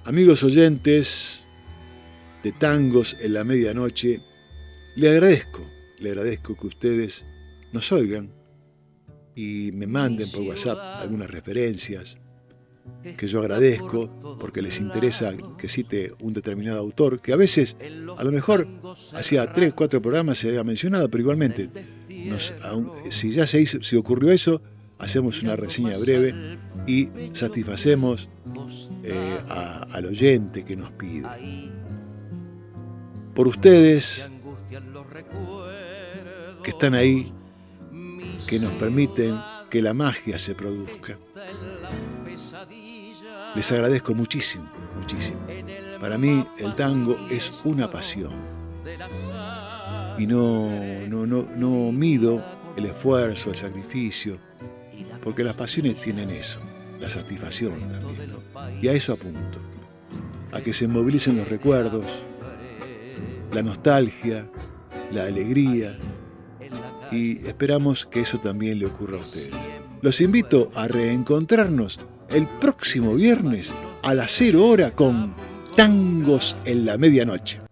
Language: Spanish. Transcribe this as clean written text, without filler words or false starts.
Amigos oyentes de Tangos en la Medianoche, le agradezco que ustedes nos oigan y me manden por WhatsApp algunas referencias, que yo agradezco porque les interesa que cite un determinado autor, que a veces, a lo mejor, hacía 3, 4 programas se había mencionado, pero igualmente, si ya se ocurrió eso, hacemos una reseña breve y satisfacemos al oyente que nos pide. Por ustedes que están ahí, que nos permiten que la magia se produzca. Les agradezco muchísimo, muchísimo. Para mí el tango es una pasión y no mido el esfuerzo, el sacrificio, porque las pasiones tienen eso, la satisfacción también, ¿no? Y a eso apunto, a que se movilicen los recuerdos, la nostalgia, la alegría, y esperamos que eso también le ocurra a ustedes. Los invito a reencontrarnos el próximo viernes a las 0 horas con Tangos en la Medianoche.